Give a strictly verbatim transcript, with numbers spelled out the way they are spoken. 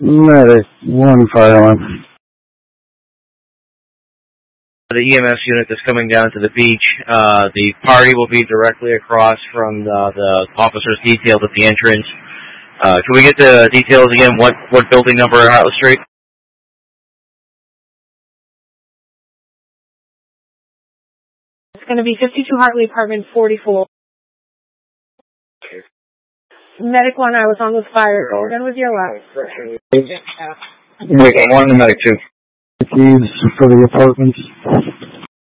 Medic, one fire alarm. The E M S unit that's coming down to the beach, uh, the party will be directly across from the, the officers detailed at the entrance. Uh, can we get the details again? What, what building number on Atlas Street? It's going to be fifty-two Hartley, apartment forty-four. Medic one, I was on with fire. Organ was your last. Wait, I wanted the medic two. The keys for the apartments.